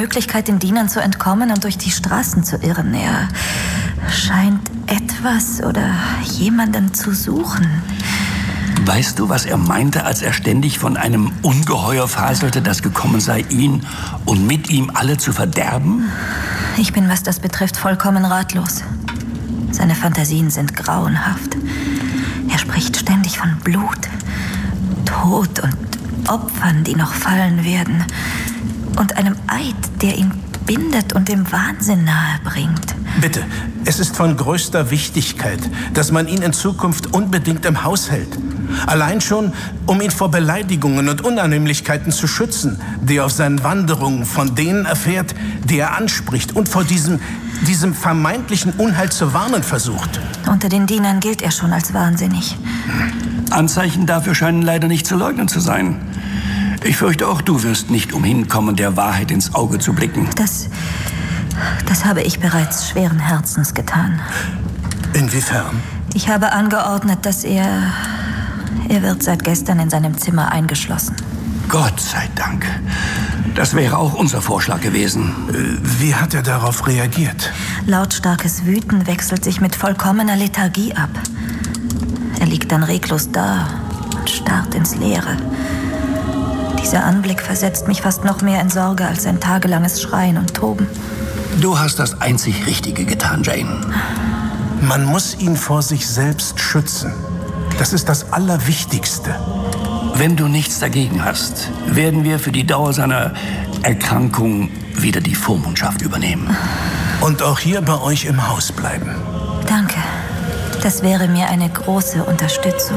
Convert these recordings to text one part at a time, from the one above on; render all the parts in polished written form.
Möglichkeit, den Dienern zu entkommen und durch die Straßen zu irren. Er scheint etwas oder jemanden zu suchen. Weißt du, was er meinte, als er ständig von einem Ungeheuer faselte, das gekommen sei, ihn und mit ihm alle zu verderben? Ich bin, was das betrifft, vollkommen ratlos. Seine Fantasien sind grauenhaft. Er spricht ständig von Blut, Tod und Opfern, die noch fallen werden. Und einem Eid, der ihn bindet und dem Wahnsinn nahe bringt. Bitte, es ist von größter Wichtigkeit, dass man ihn in Zukunft unbedingt im Haus hält. Allein schon, um ihn vor Beleidigungen und Unannehmlichkeiten zu schützen, die er auf seinen Wanderungen von denen erfährt, die er anspricht, und vor diesem vermeintlichen Unheil zu warnen versucht. Unter den Dienern gilt er schon als wahnsinnig. Anzeichen dafür scheinen leider nicht zu leugnen zu sein. Ich fürchte, auch du wirst nicht umhin kommen, der Wahrheit ins Auge zu blicken. Das habe ich bereits schweren Herzens getan. Inwiefern? Ich habe angeordnet, dass er wird seit gestern in seinem Zimmer eingeschlossen. Gott sei Dank. Das wäre auch unser Vorschlag gewesen. Wie hat er darauf reagiert? Lautstarkes Wüten wechselt sich mit vollkommener Lethargie ab. Er liegt dann reglos da und starrt ins Leere. Dieser Anblick versetzt mich fast noch mehr in Sorge als ein tagelanges Schreien und Toben. Du hast das einzig Richtige getan, Jane. Man muss ihn vor sich selbst schützen. Das ist das Allerwichtigste. Wenn du nichts dagegen hast, werden wir für die Dauer seiner Erkrankung wieder die Vormundschaft übernehmen. Und auch hier bei euch im Haus bleiben. Danke. Das wäre mir eine große Unterstützung.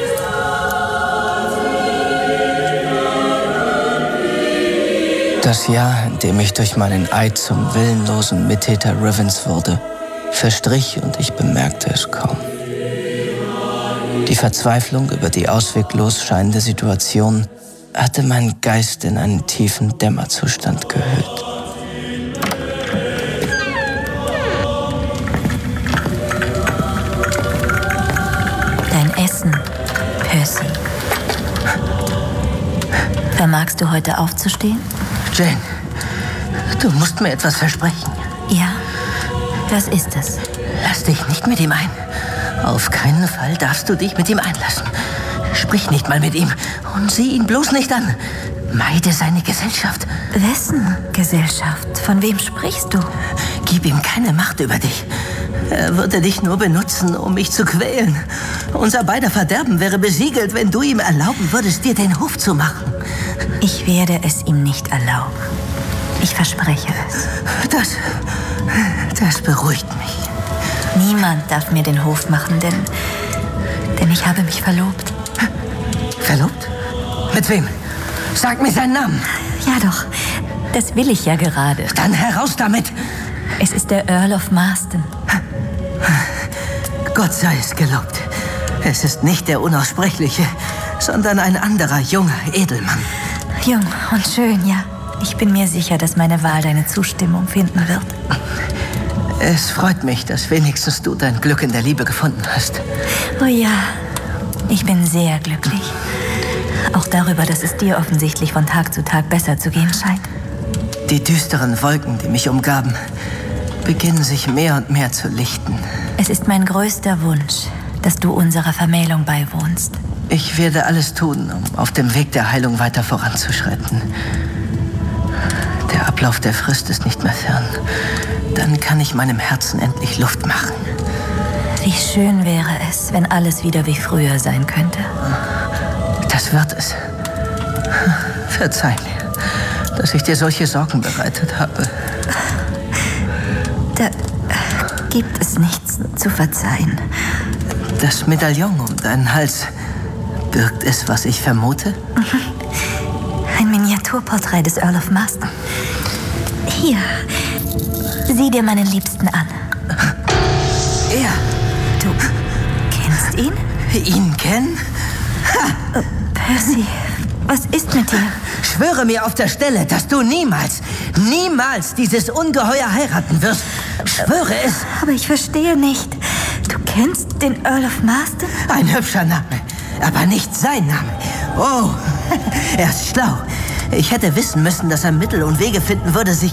Das Jahr, in dem ich durch meinen Eid zum willenlosen Mittäter Rivens wurde, verstrich und ich bemerkte es kaum. Die Verzweiflung über die ausweglos scheinende Situation hatte meinen Geist in einen tiefen Dämmerzustand gehüllt. Dein Essen, Percy. Vermagst du heute aufzustehen? Jane, du musst mir etwas versprechen. Ja? Was ist es? Lass dich nicht mit ihm ein. Auf keinen Fall darfst du dich mit ihm einlassen. Sprich nicht mal mit ihm und sieh ihn bloß nicht an. Meide seine Gesellschaft. Wessen Gesellschaft? Von wem sprichst du? Gib ihm keine Macht über dich. Er würde dich nur benutzen, um mich zu quälen. Unser beider Verderben wäre besiegelt, wenn du ihm erlauben würdest, dir den Hof zu machen. Ich werde es ihm nicht erlauben. Ich verspreche es. Das beruhigt mich. Niemand darf mir den Hof machen, denn ich habe mich verlobt. Verlobt? Mit wem? Sag mir seinen Namen. Ja doch, das will ich ja gerade. Dann heraus damit. Es ist der Earl of Marston. Gott sei es gelobt. Es ist nicht der Unaussprechliche, sondern ein anderer junger Edelmann. Jung und schön, ja. Ich bin mir sicher, dass meine Wahl deine Zustimmung finden wird. Es freut mich, dass wenigstens du dein Glück in der Liebe gefunden hast. Oh ja, ich bin sehr glücklich. Auch darüber, dass es dir offensichtlich von Tag zu Tag besser zu gehen scheint. Die düsteren Wolken, die mich umgaben, beginnen sich mehr und mehr zu lichten. Es ist mein größter Wunsch, dass du unserer Vermählung beiwohnst. Ich werde alles tun, um auf dem Weg der Heilung weiter voranzuschreiten. Der Ablauf der Frist ist nicht mehr fern. Dann kann ich meinem Herzen endlich Luft machen. Wie schön wäre es, wenn alles wieder wie früher sein könnte. Das wird es. Verzeih mir, dass ich dir solche Sorgen bereitet habe. Da gibt es nichts zu verzeihen. Das Medaillon um deinen Hals, birgt es, was ich vermute? Ein Miniaturporträt des Earl of Marston. Hier, sieh dir meinen Liebsten an. Er? Du kennst ihn? Ihn kennen? Percy, was ist mit dir? Schwöre mir auf der Stelle, dass du niemals dieses Ungeheuer heiraten wirst. Schwöre es. Aber ich verstehe nicht. Du kennst den Earl of Marston? Ein hübscher Name, aber nicht sein Name. Oh, er ist schlau. Ich hätte wissen müssen, dass er Mittel und Wege finden würde, sich